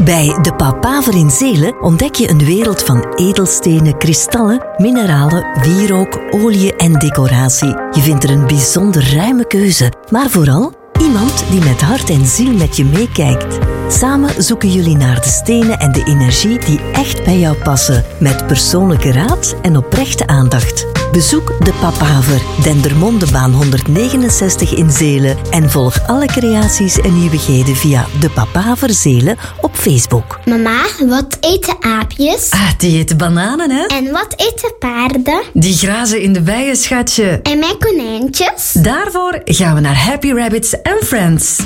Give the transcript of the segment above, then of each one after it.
Bij De Papaver in Zelen ontdek je een wereld van edelstenen, kristallen, mineralen, wierook, olie en decoratie. Je vindt er een bijzonder ruime keuze, maar vooral iemand die met hart en ziel met je meekijkt. Samen zoeken jullie naar de stenen en de energie die echt bij jou passen, met persoonlijke raad en oprechte aandacht. Bezoek De Papaver, Dendermondebaan 169 in Zelen en volg alle creaties en nieuwigheden via De Papaver Zelen op Facebook. Mama, wat eten aapjes? Die eten bananen, hè? En wat eten paarden? Die grazen in de bijen, schatje. En mijn konijntjes? Daarvoor gaan we naar Happy Rabbits and Friends.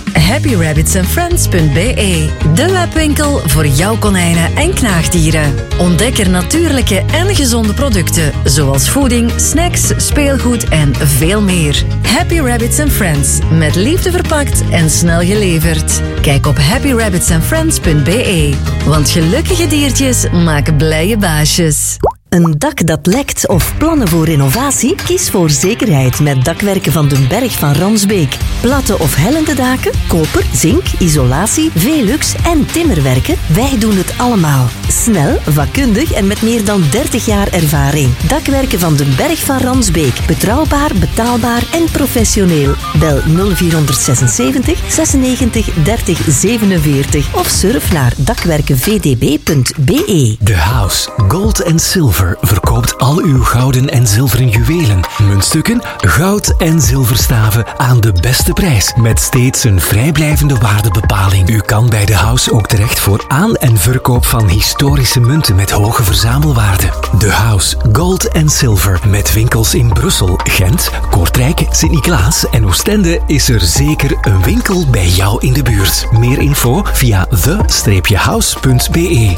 happyrabbitsandfriends.be, de webwinkel voor jouw konijnen en knaagdieren. Ontdek er natuurlijke en gezonde producten, zoals voeding, snacks, speelgoed en veel meer. Happy Rabbits and Friends, met liefde verpakt en snel geleverd. Kijk op happyrabbitsandfriends.be, want gelukkige diertjes maken blije baasjes. Een dak dat lekt of plannen voor renovatie? Kies voor zekerheid met Dakwerken van den Berg van Ransbeek. Platte of hellende daken, koper, zink, isolatie, Velux en timmerwerken. Wij doen het allemaal. Snel, vakkundig en met meer dan 30 jaar ervaring. Dakwerken van den Berg van Ransbeek. Betrouwbaar, betaalbaar en professioneel. Bel 0476 96 30 47 of surf naar dakwerkenvdb.be. The House Gold and Silver verkoopt al uw gouden en zilveren juwelen, muntstukken, goud en zilverstaven aan de beste prijs, met steeds een vrijblijvende waardebepaling. U kan bij The House ook terecht voor aan- en verkoop van historische munten met hoge verzamelwaarde. The House Gold and Silver, met winkels in Brussel, Gent, Kortrijk, Sint-Niklaas en Oostende is er zeker een winkel bij jou in de buurt. Meer info via the-house.be.